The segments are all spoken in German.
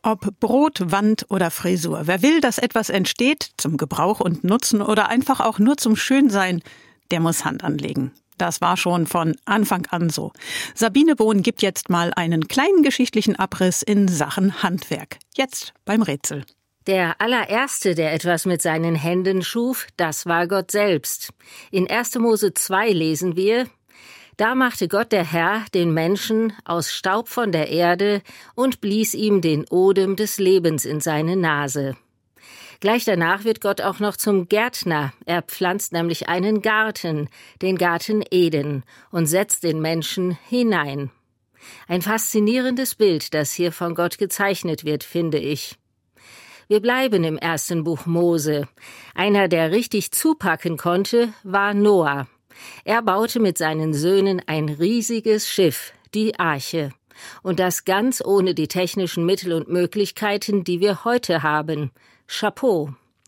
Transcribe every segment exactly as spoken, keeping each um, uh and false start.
Ob Brot, Wand oder Frisur. Wer will, dass etwas entsteht, zum Gebrauch und Nutzen oder einfach auch nur zum Schönsein, der muss Hand anlegen. Das war schon von Anfang an so. Sabine Bohn gibt jetzt mal einen kleinen geschichtlichen Abriss in Sachen Handwerk. Jetzt beim Rätsel. Der allererste, der etwas mit seinen Händen schuf, das war Gott selbst. In erster Mose zwei lesen wir: Da machte Gott der Herr den Menschen aus Staub von der Erde und blies ihm den Odem des Lebens in seine Nase. Gleich danach wird Gott auch noch zum Gärtner. Er pflanzt nämlich einen Garten, den Garten Eden, und setzt den Menschen hinein. Ein faszinierendes Bild, das hier von Gott gezeichnet wird, finde ich. Wir bleiben im ersten Buch Mose. Einer, der richtig zupacken konnte, war Noah. Er baute mit seinen Söhnen ein riesiges Schiff, die Arche. Und das ganz ohne die technischen Mittel und Möglichkeiten, die wir heute haben. Chapeau.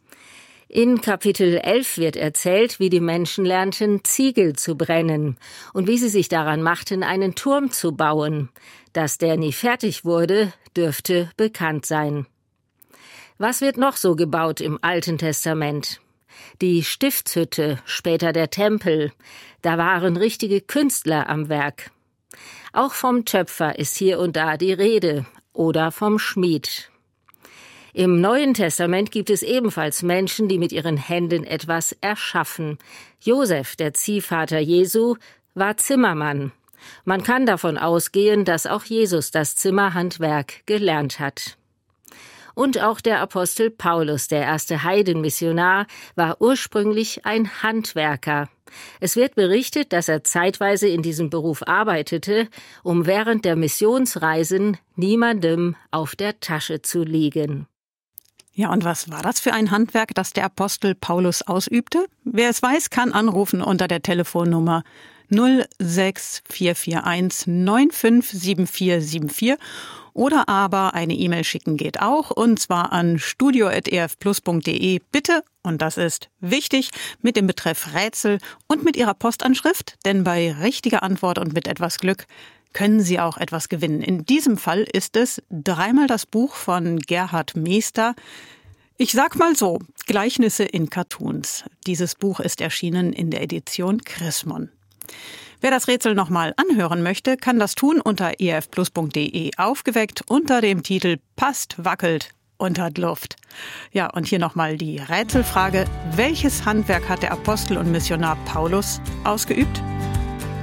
In Kapitel elf wird erzählt, wie die Menschen lernten, Ziegel zu brennen und wie sie sich daran machten, einen Turm zu bauen. Dass der nie fertig wurde, dürfte bekannt sein. Was wird noch so gebaut im Alten Testament? Die Stiftshütte, später der Tempel, da waren richtige Künstler am Werk. Auch vom Töpfer ist hier und da die Rede oder vom Schmied. Im Neuen Testament gibt es ebenfalls Menschen, die mit ihren Händen etwas erschaffen. Josef, der Ziehvater Jesu, war Zimmermann. Man kann davon ausgehen, dass auch Jesus das Zimmerhandwerk gelernt hat. Und auch der Apostel Paulus, der erste Heidenmissionar, war ursprünglich ein Handwerker. Es wird berichtet, dass er zeitweise in diesem Beruf arbeitete, um während der Missionsreisen niemandem auf der Tasche zu liegen. Ja, und was war das für ein Handwerk, das der Apostel Paulus ausübte? Wer es weiß, kann anrufen unter der Telefonnummer null sechs vier vier eins neun fünf sieben vier sieben vier oder aber eine E-Mail schicken geht auch, und zwar an studio at e f plus punkt d e. Bitte, und das ist wichtig, mit dem Betreff Rätsel und mit Ihrer Postanschrift, denn bei richtiger Antwort und mit etwas Glück können Sie auch etwas gewinnen. In diesem Fall ist es dreimal das Buch von Gerhard Meester. Ich sag mal so, Gleichnisse in Cartoons. Dieses Buch ist erschienen in der Edition Chrismon. Wer das Rätsel nochmal anhören möchte, kann das tun unter e f plus punkt d e aufgeweckt unter dem Titel Passt, wackelt und hat Luft. Ja, und hier nochmal die Rätselfrage: Welches Handwerk hat der Apostel und Missionar Paulus ausgeübt?